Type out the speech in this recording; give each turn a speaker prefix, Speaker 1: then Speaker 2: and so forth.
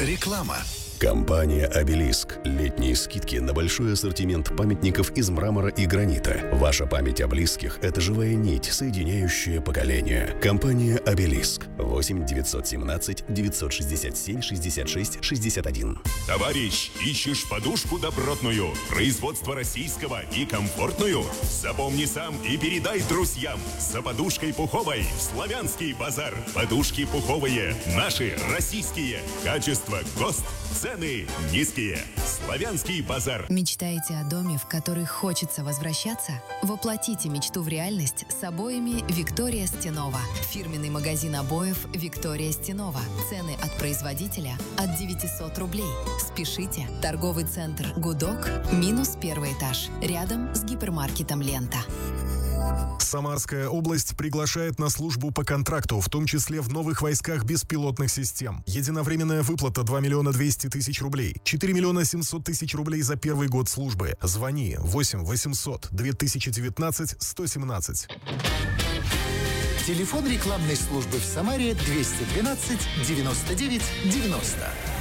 Speaker 1: Реклама.
Speaker 2: Компания «Обелиск». Летние скидки на большой ассортимент памятников из мрамора и гранита. Ваша память о близких – это живая нить, соединяющая поколения. Компания «Обелиск». 8 917 967 66 61.
Speaker 3: Товарищ, ищешь подушку добротную, производство российского и комфортную? Запомни сам и передай друзьям. За подушкой пуховой в Славянский базар. Подушки пуховые, наши, российские. Качество, ГОСТ, цены низкие. Славянский базар.
Speaker 4: Мечтаете о доме, в который хочется возвращаться? Воплотите мечту в реальность с обоями «Виктория Стенова». Фирменный магазин обоев «Виктория Стенова». Цены от производителя от 900 рублей. Спешите. Торговый центр «Гудок», минус первый этаж. Рядом с гипермаркетом «Лента».
Speaker 5: Самарская область приглашает на службу по контракту, в том числе в новых войсках беспилотных систем. Единовременная выплата 2 миллиона 200 тысяч рублей, 4 миллиона 700 тысяч рублей за первый год службы. Звони 8 800 2019 117.
Speaker 1: Телефон рекламной службы в Самаре 212 99 90.